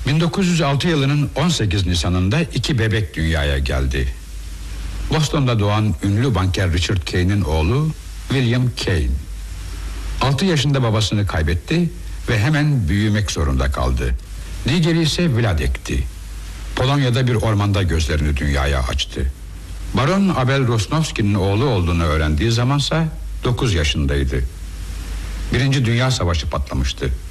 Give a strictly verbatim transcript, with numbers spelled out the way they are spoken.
bin dokuz yüz altı yılının on sekiz Nisan'ında iki bebek dünyaya geldi. Boston'da doğan ünlü banker Richard Key'nin oğlu William Kane. altı yaşında babasını kaybetti ve hemen büyümek zorunda kaldı. Lideri ise Vladek'ti. Polonya'da bir ormanda gözlerini dünyaya açtı. Baron Abel Rosnowski'nin oğlu olduğunu öğrendiği zamansa dokuz yaşındaydı. Birinci Dünya Savaşı patlamıştı.